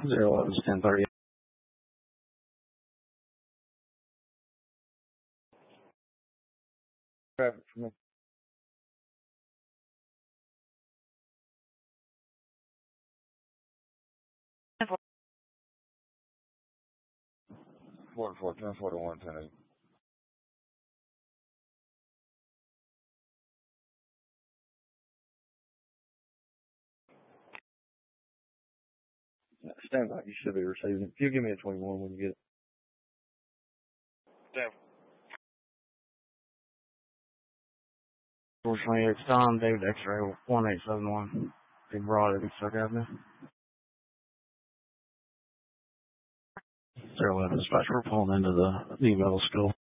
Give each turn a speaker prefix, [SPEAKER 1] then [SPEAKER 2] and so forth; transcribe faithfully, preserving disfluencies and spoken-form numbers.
[SPEAKER 1] Zero eleven ten thirty.
[SPEAKER 2] Traffic for me. Forty four ten forty one ten eight. Stand by. You should be receiving it. If you give me a twenty one when you get it. Stand.
[SPEAKER 1] four twenty-eight Tom, David X-ray one eight seven one. Big Broad, Kentucky Avenue. Zero eleven dispatcher, we're pulling into the the middle school.